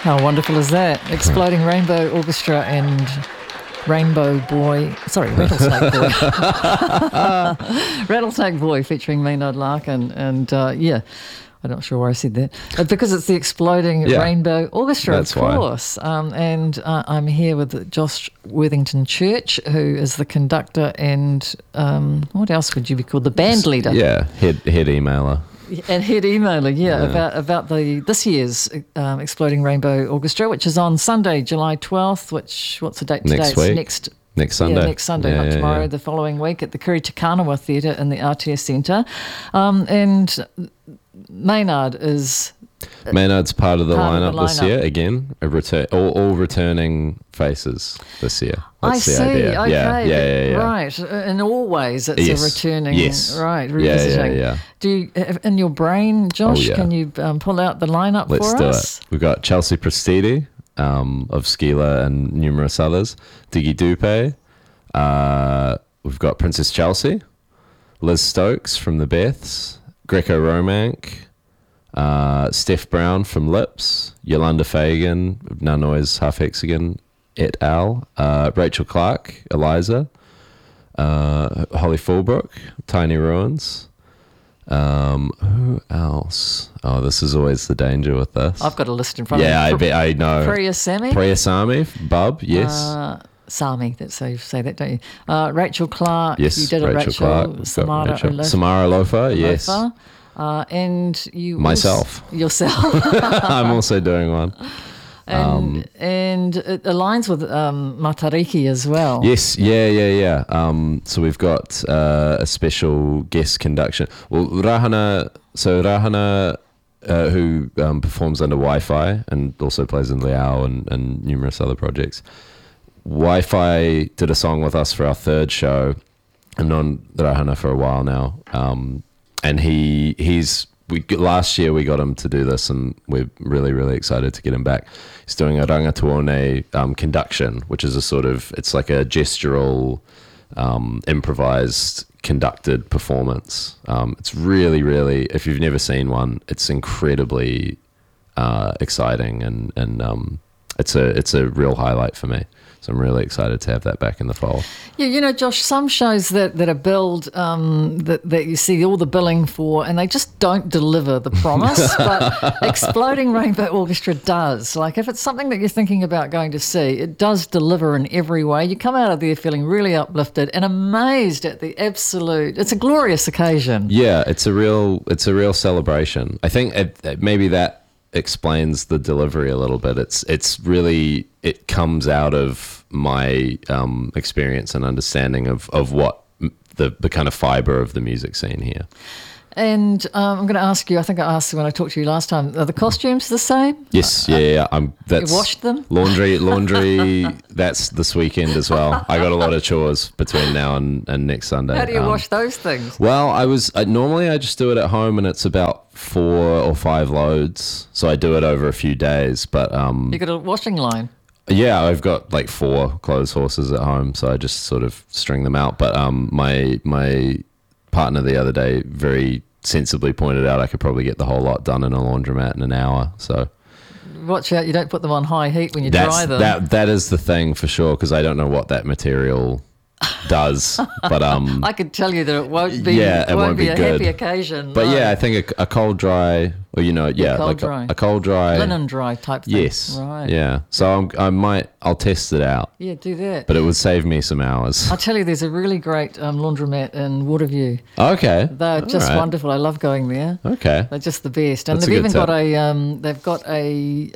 How wonderful is that? Exploding Rainbow Orchestra and Rattlesnake Boy. Rattlesnake Boy featuring Maynard Larkin. And I'm not sure why I said that. But because it's the Exploding Rainbow Orchestra, That's of course. And I'm here with Josh Worthington Church, who is the conductor and what else would you be called? The band leader. Yeah, head emailer. And head emailer, about this year's Exploding Rainbow Orchestra, which is on Sunday, July 12th, what's the date today? Next week. Next Sunday. Next Sunday, not tomorrow, the following week at the Kiri Te Kanawa Theatre in the RTS Centre. And Maynard's part of the lineup this year again. All returning faces this year. That's the idea. Okay. Yeah. Right. In all ways, it's a returning. Yes. Right. Revisiting. Yeah. Do you, in your brain, Josh? Can you pull out the lineup Let's for do us? It. We've got Chelsea Prestiti of Skila and numerous others. Diggy Dupe. We've got Princess Chelsea. Liz Stokes from the Beths. Greco Romank. Steph Brown from Lips, Yolanda Fagan, Nanois Half Hexagon, et al. Rachel Clark, Eliza, Holly Fulbrook, Tiny Ruins. Who else? Oh, this is always the danger with this. I've got a list in front of me. Yeah, I know. Priya Sami, Bub, yes. Sami, that's how you say that, don't you? Rachel Clark, yes, you did it, Rachel. Clark. Samara Lofa, yes. And you myself. Yourself. I'm also doing one. And it aligns with Matariki as well. Yes, yeah. So we've got a special guest conduction. Well, Rahana, who performs under Wi-Fi and also plays in Liao and numerous other projects. Wi-Fi did a song with us for our third show. I've known Rahana for a while now. And last year we got him to do this, and we're really, really excited to get him back. He's doing a Rangatuone conduction, which is it's like a gestural, improvised, conducted performance. It's really, really, if you've never seen one, it's incredibly exciting, and it's a real highlight for me. So I'm really excited to have that back in the fold. Yeah, Josh, some shows that are billed, that you see all the billing for, and they just don't deliver the promise, but Exploding Rainbow Orchestra does. Like, if it's something that you're thinking about going to see, it does deliver in every way. You come out of there feeling really uplifted and amazed at the absolute, it's a glorious occasion. Yeah, it's a real celebration. I think maybe that explains the delivery a little bit. It's really, it comes out of my experience and understanding of what the kind of fiber of the music scene here. And I'm going to ask you, I think I asked you when I talked to you last time, are the costumes the same? Yes, yeah. You washed them? Laundry, that's this weekend as well. I got a lot of chores between now and next Sunday. How do you wash those things? Well, normally I just do it at home, and it's about 4 or 5 loads. So I do it over a few days, but... You got a washing line? Yeah, I've got like 4 clothes horses at home, so I just sort of string them out. But my partner the other day very sensibly pointed out I could probably get the whole lot done in a laundromat in an hour. So watch out, you don't put them on high heat when you dry them. That is the thing for sure, because I don't know what that material does, but I could tell you that it won't be a good. Happy occasion. But I think a cold dry, or a cold dry linen dry type thing. Yes, right. Yeah. So I'll test it out. Yeah, do that. But it would save me some hours. I'll tell you, there's a really great laundromat in Waterview. Okay. They're just wonderful. I love going there. Okay. They're just the best, and they've even got a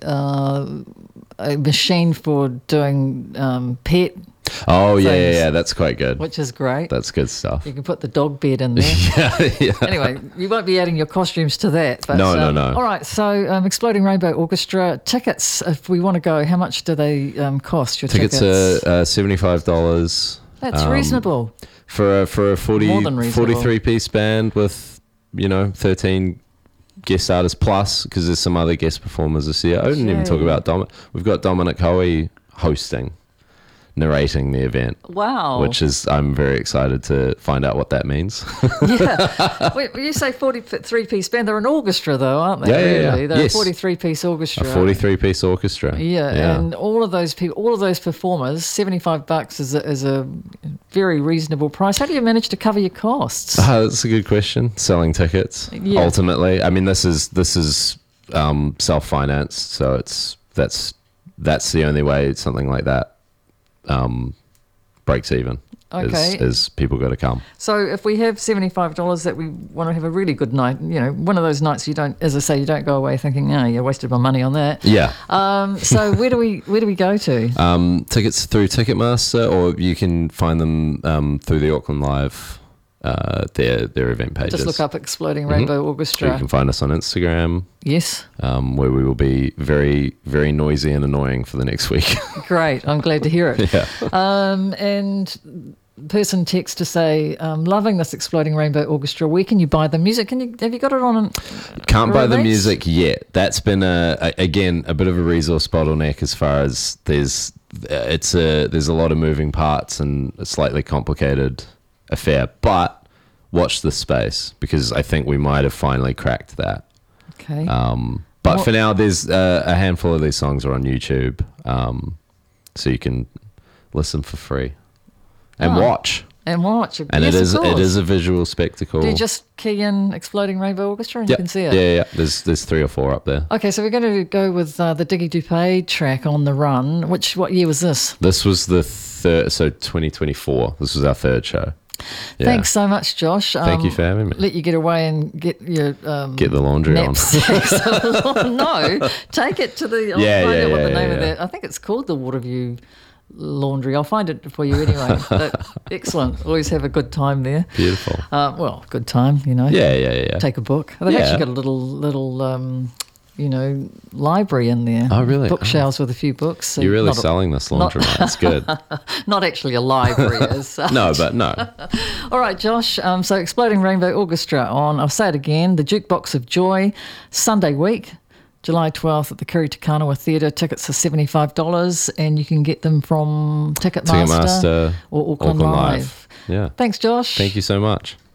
machine for doing pet. Oh, yeah, that's quite good. Which is great. That's good stuff. You can put the dog bed in there. yeah. Anyway, you won't be adding your costumes to that. But, no. All right, so Exploding Rainbow Orchestra, tickets, if we want to go, how much do they cost, your tickets? Tickets are $75. That's reasonable. For a 43-piece band with, 13 guest artists plus, because there's some other guest performers this year. I didn't even talk about Dominic. We've got Dominic Hoey hosting. narrating the event. Wow. Which is, I'm very excited to find out what that means. Yeah. When you say 43-piece band, they're an orchestra though, aren't they? Yeah. Really? They're Yes. a 43-piece orchestra. A 43-piece orchestra. Yeah, and all of those people, all of those performers, $75 is a very reasonable price. How do you manage to cover your costs? That's a good question. Selling tickets, Yeah. ultimately. I mean, this is self-financed, so that's the only way something like that breaks even. Okay. Is people got to come. So if we have $75 that we want to have a really good night, one of those nights you don't, as I say, you don't go away thinking, oh, you wasted my money on that. Yeah. So where do we go to? Tickets through Ticketmaster, or you can find them through the Auckland Live, their event pages. Just look up Exploding Rainbow Or you Orchestra. can find us on Instagram, Yes. where we will be very, very noisy and annoying for the next week. Great. I'm glad to hear it. Yeah. And person text to say, loving this Exploding Rainbow Orchestra. Where can you buy the music? Have you got it on? Can't buy the release? music yet. That's been again a bit of a resource bottleneck as far as there's a lot of moving parts and a slightly complicated affair. But watch this space, because I think we might have finally cracked that. Okay. But for now, there's a handful of these songs are on YouTube, so you can listen for free and watch. And watch. And Yes, it of course. is a visual spectacle. Do you just key in Exploding Rainbow Orchestra and Yep. you can see it? Yeah. There's 3 or 4 up there. Okay, so we're going to go with the Diggy Dupé track, On the Run. What year was this? This was the third, so 2024. This was our third show. Yeah. Thanks so much, Josh. Thank you for having me. Let you get away and get your Get the laundry on. knapsacks. No, take it to the. I'll Yeah, find yeah, out what yeah, the name yeah, of yeah. that. I think it's called the Waterview Laundry. I'll find it for you anyway. But excellent. Always have a good time there. Beautiful. Well, good time. Yeah. Take a book. They've Yeah. actually got a little library in there. Oh, really? Bookshelves with a few books. So You're really not selling this laundromat. It's good. not actually a library as such. No, but no. All right, Josh. So Exploding Rainbow Orchestra on, I'll say it again, the Jukebox of Joy, Sunday week, July 12th at the Kiri Te Kanawa Theatre. Tickets are $75 and you can get them from Ticketmaster Ticketmaster or Auckland Live. Yeah. Thanks, Josh. Thank you so much.